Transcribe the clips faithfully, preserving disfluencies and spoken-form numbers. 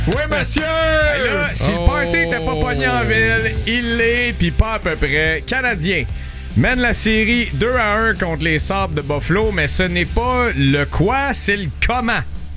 Oui, monsieur! Hey, là, si oh. le party n'était pas pogné en ville, il l'est, puis pas à peu près. Canadien mène la série deux à un contre les Sabres de Buffalo, mais ce n'est pas le quoi, c'est le comment.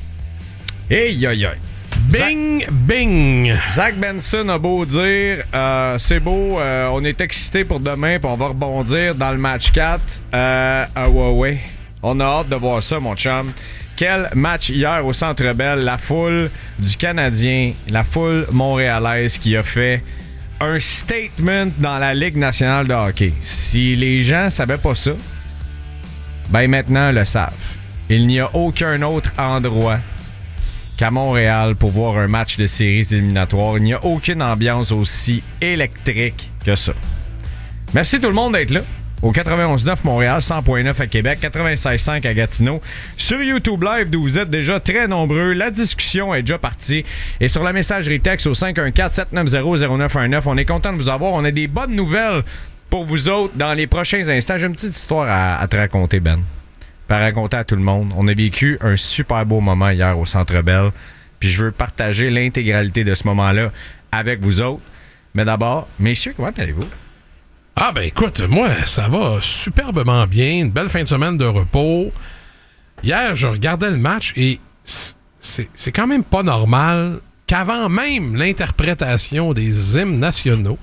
Hey, aïe, aïe. Bing, Zach, bing! Zach Benson a beau dire, euh, c'est beau, euh, on est excités pour demain, puis on va rebondir dans le match quatre. Euh, ah ouais, ouais. On a hâte de voir ça, mon chum. Quel match hier au Centre Bell, la foule du Canadien, la foule montréalaise qui a fait un statement dans la Ligue nationale de hockey. Si les gens savaient pas ça, ben maintenant le savent. Il n'y a aucun autre endroit qu'à Montréal pour voir un match de séries éliminatoires. Il n'y a aucune ambiance aussi électrique que ça. Merci tout le monde d'être là. Au quatre-vingt-onze neuf Montréal, cent neuf à Québec, quatre-vingt-seize cinq à Gatineau. Sur YouTube Live, d'où vous êtes déjà très nombreux. La discussion est déjà partie. Et sur la messagerie texte au cinq un quatre sept neuf zéro zéro neuf un neuf, on est content de vous avoir. On a des bonnes nouvelles pour vous autres dans les prochains instants. J'ai une petite histoire à, à te raconter, Ben. Pas raconter à tout le monde. On a vécu un super beau moment hier au Centre Bell. Puis je veux partager l'intégralité de ce moment-là avec vous autres. Mais d'abord, messieurs, comment allez-vous? Ah ben écoute, moi, ça va superbement bien. Une belle fin de semaine de repos. Hier, je regardais le match et c'est, c'est quand même pas normal qu'avant même l'interprétation des hymnes nationaux,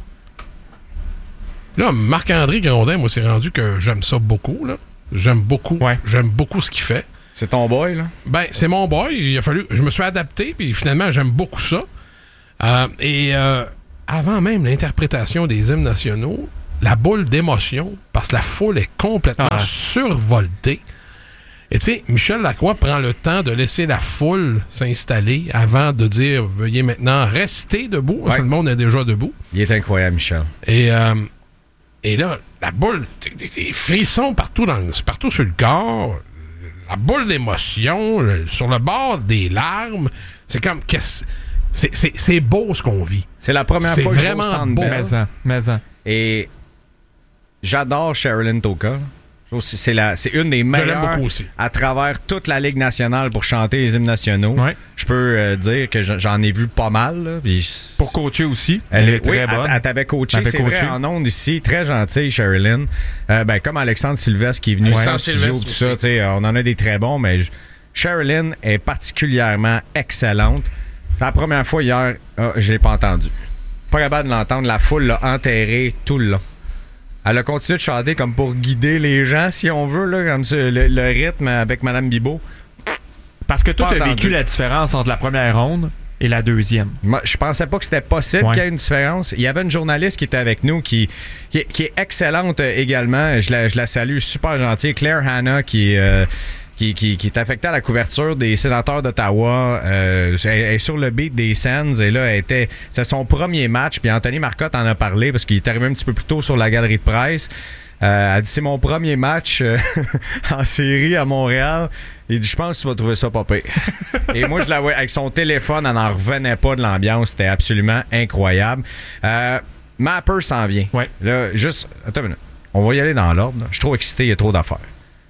là, Marc-André Grondin, moi, c'est rendu que j'aime ça beaucoup, là. J'aime beaucoup. Ouais. J'aime beaucoup ce qu'il fait. C'est ton boy, là? Ben, c'est mon boy. Il a fallu... Je me suis adapté, puis finalement, j'aime beaucoup ça. Euh, et euh, avant même l'interprétation des hymnes nationaux, la boule d'émotion, parce que la foule est complètement ah. survoltée. Et tu sais, Michel Lacroix prend le temps de laisser la foule s'installer avant de dire « Veuillez maintenant rester debout », parce que le monde est déjà debout. Il est incroyable, Michel. Et... Euh, Et là, la boule, des frissons partout, dans, partout sur le corps, la boule d'émotion, le, sur le bord des larmes. C'est comme, qu'est-ce, c'est, c'est, c'est beau ce qu'on vit. C'est la première c'est fois que je vraiment je sens beau. Maison, maison. Et j'adore Sherilyn Toka. C'est, la, c'est une des meilleures à travers toute la Ligue nationale pour chanter les hymnes nationaux. Ouais. Je peux euh, dire que j'en ai vu pas mal. Là, pis pour coacher aussi. Elle, elle est très oui, bonne. Elle, elle t'avait coaché, elle c'est coaché. Vrai, en ondes ici. Très gentille, Sherilyn. Euh, ben, comme Alexandre Sylvestre qui est venu en studio, tout ça. On en a des très bons, mais Sherilyn est particulièrement excellente. C'est la première fois hier, oh, je l'ai pas entendu. Pas capable de l'entendre. La foule l'a enterré tout le long. Elle a continué de chanter comme pour guider les gens, si on veut, là, comme ça, le, le rythme avec Mme Bibeau. Parce que toi, tu as vécu la différence entre la première ronde et la deuxième. Moi, je pensais pas que c'était possible ouais. qu'il y ait une différence. Il y avait une journaliste qui était avec nous qui, qui, qui est excellente également. Je la, je la salue, super gentille. Claire Hanna, qui est... Euh, Qui, qui, qui est affectée à la couverture des sénateurs d'Ottawa. Euh, elle, elle est sur le beat des Sens et là, elle était, c'est son premier match. Puis Anthony Marcotte en a parlé parce qu'il est arrivé un petit peu plus tôt sur la galerie de presse. Euh, elle a dit c'est mon premier match euh, en série à Montréal. Il dit je pense que tu vas trouver ça pas pire. Et moi je la voyais avec son téléphone, elle n'en revenait pas de l'ambiance. C'était absolument incroyable. Euh, Mapper s'en vient. Ouais. Là, juste, attends une minute. On va y aller dans l'ordre. Je suis trop excité, il y a trop d'affaires.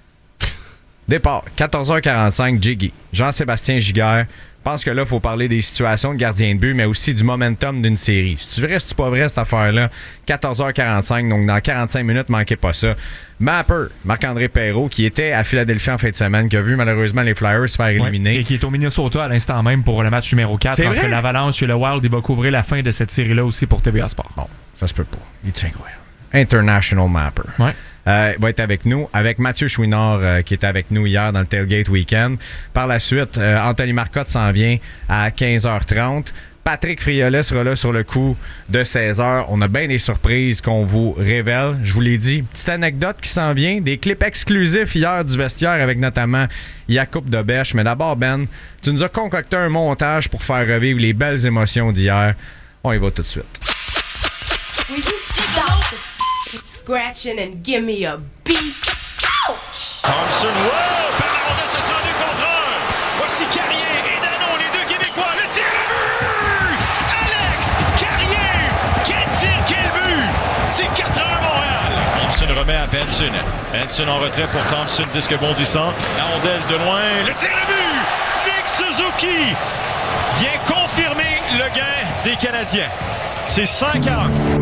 Départ, quatorze heures quarante-cinq, Jiggy. Jean-Sébastien Giguère. Je pense que là, il faut parler des situations de gardien de but, mais aussi du momentum d'une série. Si tu vrai, si tu pas vrai, cette affaire-là, quatorze heures quarante-cinq, donc dans quarante-cinq minutes, manquez pas ça. Mapper, Marc-André Perrault, qui était à Philadelphie en fin de semaine, qui a vu malheureusement les Flyers se faire éliminer. Ouais, et qui est au Minnesota à l'instant même pour le match numéro quatre c'est entre vrai? l'Avalanche et le Wild. Il va couvrir la fin de cette série-là aussi pour T V A Sport. Bon, ça se peut pas. Il est incroyable. International Mapper. Ouais. Euh, va être avec nous, avec Mathieu Chouinard euh, qui était avec nous hier dans le Tailgate Weekend. Par la suite, euh, Anthony Marcotte s'en vient à quinze heures trente. Patrick Friolet sera là sur le coup de seize heures. On a bien des surprises qu'on vous révèle. Je vous l'ai dit, petite anecdote qui s'en vient. Des clips exclusifs hier du vestiaire avec notamment Jakub Dobèche. Mais d'abord, Ben, tu nous as concocté un montage pour faire revivre les belles émotions d'hier. On y va tout de suite. Will you stop scratching and give me a beat? Ouch! Thompson, wow! Ballon ce sera deux contre un. Voici Carrier et Danon, les deux Québécois. Le tir à but! Alex Carrier! Quel tir, quel but! C'est quatre à un Montréal. Thompson remet à Benson. Benson en retrait pour Thompson, disque bondissant. La rondelle de loin. Le tir à but! Nick Suzuki vient confirmer les Canadiens. C'est cinq à un.